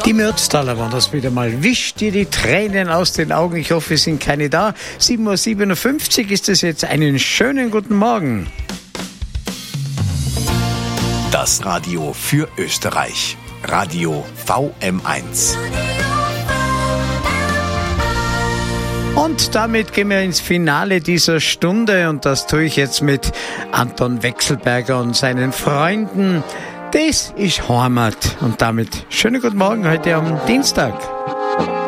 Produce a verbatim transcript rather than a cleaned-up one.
Die Mürztaler waren das wieder mal. Wischt dir die Tränen aus den Augen. Ich hoffe, es sind keine da. sieben Uhr siebenundfünfzig ist es jetzt. Einen schönen guten Morgen. Das Radio für Österreich. Radio V M eins. Und damit gehen wir ins Finale dieser Stunde. Und das tue ich jetzt mit Anton Wechselberger und seinen Freunden. Das ist Heimat. Und damit schönen guten Morgen heute am Dienstag.